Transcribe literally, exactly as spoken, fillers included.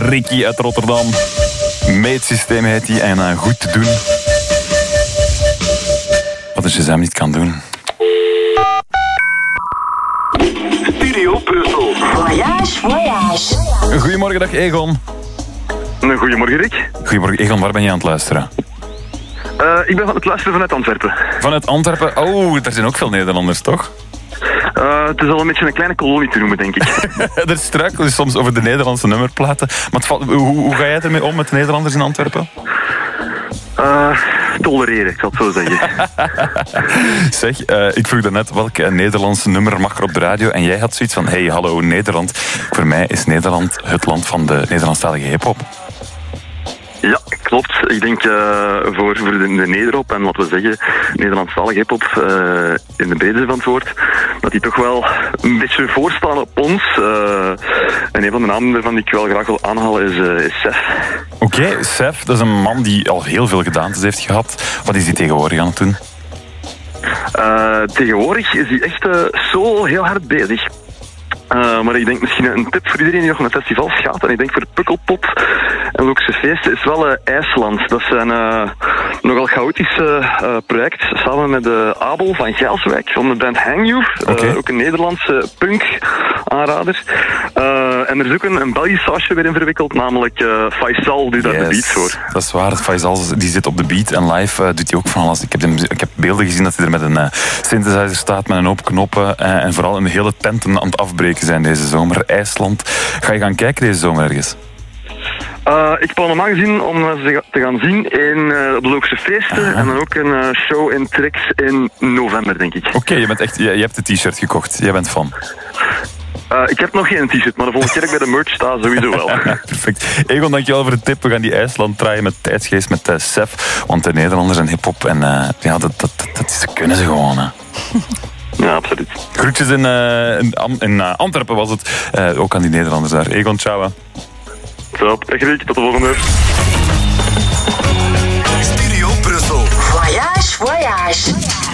Ricky uit Rotterdam. Meetsysteem heet hij en uh, goed te doen. Wat een Shazam niet kan doen. Studio Brussel. Voyage, voyage. Goedemorgen, dag Egon. Goedemorgen, Rick. Goedemorgen, Egon, waar ben je aan het luisteren? Uh, ik ben van het luisteren vanuit Antwerpen. Vanuit Antwerpen? Oh, daar zijn ook veel Nederlanders, toch? Uh, het is al een beetje een kleine kolonie te noemen, denk ik. Er struikelen dus soms over de Nederlandse nummerplaten. Maar het valt, hoe, hoe ga jij ermee om met de Nederlanders in Antwerpen? Uh, tolereren, ik zal het zo zeggen. Zeg, uh, ik vroeg daarnet welk uh, Nederlandse nummer mag er op de radio. En jij had zoiets van, hey, hallo Nederland. Voor mij is Nederland het land van de Nederlandstalige hiphop. Ja, klopt. Ik denk uh, voor, voor de, de nederhop en wat we zeggen, Nederlandstalige hiphop uh, in de brede zin van het woord, dat die toch wel een beetje voorstaan op ons. Uh, en een van de namen daarvan die ik wel graag wil aanhalen is, uh, is Sef. Oké, okay, Sef, dat is een man die al heel veel gedaantes heeft gehad. Wat is hij tegenwoordig aan het doen? Uh, tegenwoordig is hij echt uh, zo heel hard bezig. Uh, maar ik denk misschien een tip voor iedereen die nog naar festivals gaat. En ik denk voor Pukkelpop en Loekse Feesten is wel uh, IJsland. Dat zijn uh, nogal chaotische uh, project. Samen met uh, Abel van Gijswijk van de band Hang You. Uh, okay. Ook een Nederlandse punk aanrader. Uh, en er is ook een, een Belgisch sausje weer in verwikkeld. Namelijk uh, Faisal die daar yes, de beats voor. Dat is waar. Faisal die zit op de beat en live uh, doet hij ook van alles. Ik heb, hem, ik heb beelden gezien dat hij er met een uh, synthesizer staat met een hoop knoppen. Uh, en vooral een hele tenten aan het afbreken zijn deze zomer. IJsland. Ga je gaan kijken deze zomer ergens? Uh, ik plan normaal gezien om ze te gaan zien in uh, op de Loopse Feesten. Uh-huh. En dan ook een uh, show in Trix in november, denk ik. Oké, okay, je bent echt, je, je hebt de t-shirt gekocht. Jij bent fan. Uh, ik heb nog geen t-shirt, maar de volgende keer dat ik bij de merch sta, sowieso wel. Perfect. Egon, dankjewel voor de tip. We gaan die IJsland draaien met Tijdsgeest, met uh, Sef. Want de Nederlanders en hiphop, en uh, ja, dat, dat, dat, dat kunnen ze gewoon, hè. Ja, absoluut. Groetjes in, uh, in, in uh, Antwerpen was het. Uh, ook aan die Nederlanders daar. Egon, ciao. Top, echt Rick, tot de volgende. Studio Brussel. Voyage, voyage.